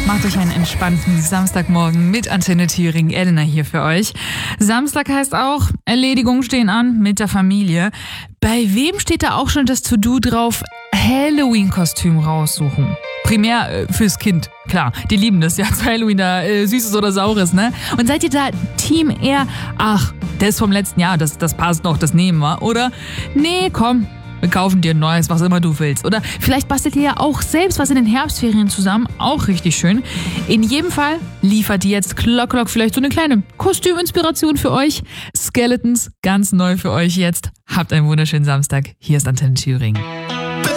Macht euch einen entspannten Samstagmorgen mit Antenne Thüringen. Elena hier für euch. Samstag heißt auch, Erledigungen stehen an mit der Familie. Bei wem steht da auch schon das To-Do drauf? Halloween-Kostüm raussuchen. Primär fürs Kind. Klar, die lieben das ja zu Halloween, da Süßes oder Saures, ne? Und seid ihr da Team eher, ach, der ist vom letzten Jahr, das passt noch, das nehmen wir. Oder, nee, komm, wir kaufen dir ein neues, was immer du willst. Oder vielleicht bastelt ihr ja auch selbst was in den Herbstferien zusammen. Auch richtig schön. In jedem Fall liefert ihr jetzt Klock vielleicht so eine kleine Kostüminspiration für euch. Skeletons, ganz neu für euch jetzt. Habt einen wunderschönen Samstag. Hier ist Antenne Thüringen.